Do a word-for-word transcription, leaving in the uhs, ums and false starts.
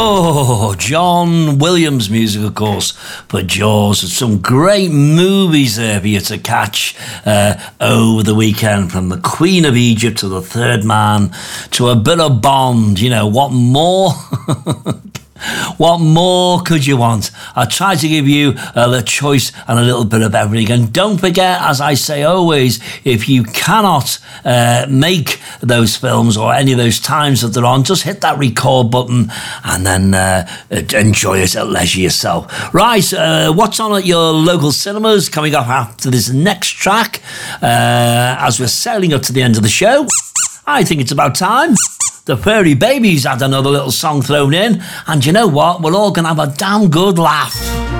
Oh, John Williams music, of course, for Jaws. Some great movies there for you to catch uh, over the weekend, from the Queen of Egypt to the Third Man to a bit of Bond. You know, what more? What more could you want? I try to give you uh, the choice and a little bit of everything. And don't forget, as I say always, if you cannot uh, make those films or any of those times that they're on, just hit that record button and then uh, enjoy it at leisure yourself. Right, uh, what's on at your local cinemas coming up after this next track? Uh, as we're sailing up to the end of the show, I think it's about time. The Furry Babies had another little song thrown in, and you know what? We're all going to have a damn good laugh.